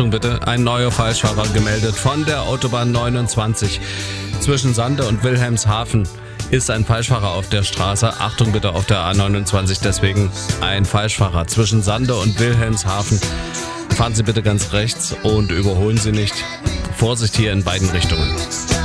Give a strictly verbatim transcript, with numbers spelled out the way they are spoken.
Achtung bitte, ein neuer Falschfahrer gemeldet von der Autobahn neunundzwanzig. Zwischen Sande und Wilhelmshaven ist ein Falschfahrer auf der Straße. Achtung bitte auf der A neunundzwanzig, deswegen ein Falschfahrer zwischen Sande und Wilhelmshaven. Fahren Sie bitte ganz rechts und überholen Sie nicht. Vorsicht hier in beiden Richtungen.